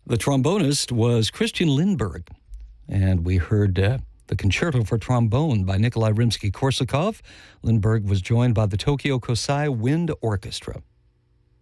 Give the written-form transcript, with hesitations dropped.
The trombonist was Christian Lindberg, and we heard the Concerto for Trombone by Nikolai Rimsky-Korsakov. Lindberg was joined by the Tokyo Kosai Wind Orchestra.